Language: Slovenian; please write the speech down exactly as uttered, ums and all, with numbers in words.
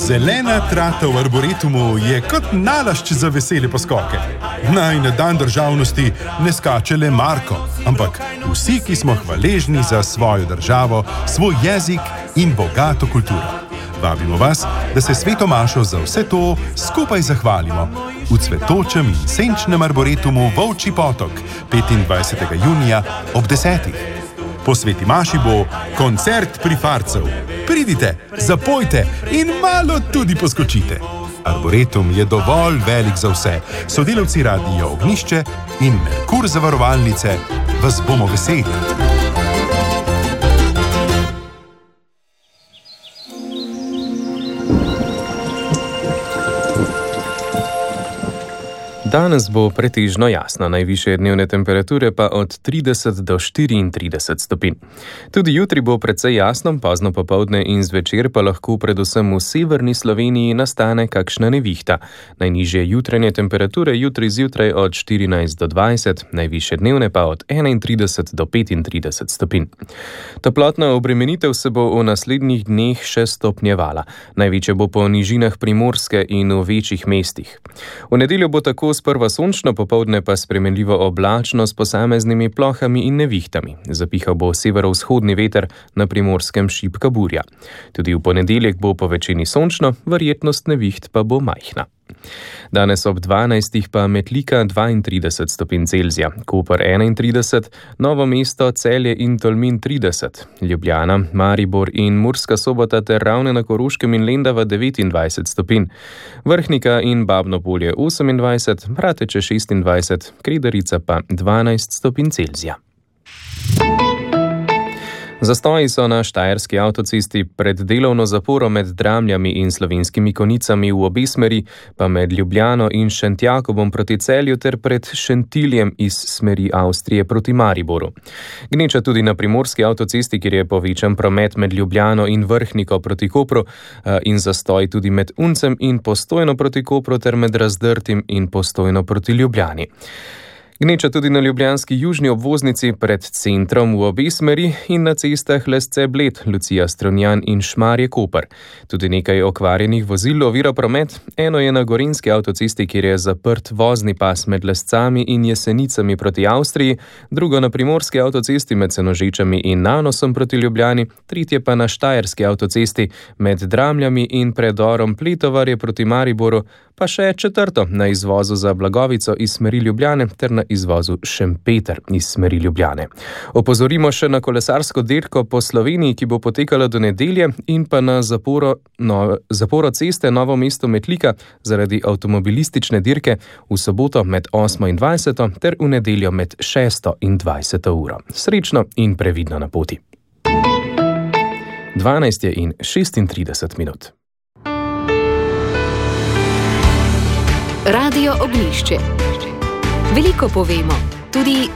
Zelena trata v Arboretumu je kot nalašč za vesele poskoke. Naj na dan državnosti ne skače le Marko, ampak vsi, ki smo hvaležni za svojo državo, svoj jezik in bogato kulturo. Vabimo vas, da se Sveto mašo za vse to skupaj zahvalimo v cvetočem in senčnem Arboretumu Volčji potok petindvajsetega junija ob desetih. Po Sveti maši bo koncert prifarcev. Pridite, zapojte in malo tudi poskočite. Arboretum je dovolj velik za vse. Sodelavci Radia Ognjišče in Merkur zavarovalnice vas bomo veseli. Danes bo pretežno jasno, najvišje dnevne temperature pa od trideset do štiriintrideset stopinj. Tudi jutri bo precej jasno, pozno popoldne in zvečer pa lahko predvsem v severni Sloveniji nastane kakšna nevihta. Najnižje jutranje temperature jutri zjutraj od štirinajst do dvajset, najvišje dnevne pa od enaintrideset do petintrideset stopinj. Toplotna obremenitev se bo v naslednjih dneh še stopnjevala. Največje bo po nižinah Primorske in v večjih mestih. V nedeljo bo tako sprva sončno, popoldne pa spremenljivo oblačno s posameznimi plohami in nevihtami. Zapihal bo severovzhodni veter, na Primorskem šibka burja. Tudi v ponedeljek bo po večini sončno, verjetnost neviht pa bo majhna. Danes ob dvanajstih pa Metlika dvaintrideset stopinj Celzija, Koper enaintrideset, Novo mesto, Celje in Tolmin trideset, Ljubljana, Maribor in Murska Sobota ter Ravne na Koroškem in Lendava devetindvajset stopinj, Vrhnika in Babno Polje osemindvajset, Rateče šestindvajset, Kredarica pa dvanajst stopinj Celzija. Zastoji so na štajerski avtocesti pred delovno zaporo med Dramljami in Slovenskimi Konicami v obe smeri, pa med Ljubljano in Šentjakobom proti Celju ter pred Šentiljem iz smeri Avstrije proti Mariboru. Gneča tudi na primorski avtocesti, kjer je povečan promet med Ljubljano in Vrhniko proti Kopru in zastoj tudi med Uncem in Postojno proti Kopru ter med Razdrtim in Postojno proti Ljubljani. Gneča tudi na ljubljanski južni obvoznici pred centrom v obe smeri in na cestah Lesce-Bled, Lucija Strunjan in Šmarje-Koper. Tudi nekaj okvarjenih vozil ovira promet. Eno je na gorenjski avtocesti, kjer je zaprt vozni pas med Lescami in Jesenicami proti Avstriji, drugo na primorski avtocesti med Senožečami in Nanosom proti Ljubljani, tretje pa na štajerski avtocesti med Dramljami in predorom Pletovarje proti Mariboru, pa še četrto na izvozu za Blagovico iz smeri Ljubljane ter na izvozu Šempeter iz smeri Ljubljane. Opozorimo še na kolesarsko dirko po Sloveniji, ki bo potekala do nedelje, in pa na zaporo, no, zaporo ceste Novo mesto Metlika zaradi avtomobilistične dirke v soboto med osmo in dvajseto ter v nedeljo med šesto in dvajseto uro. Srečno in previdno na poti. dvanajst je in šestintrideset minut. Radio Ognjišče. Veliko povemo, tudi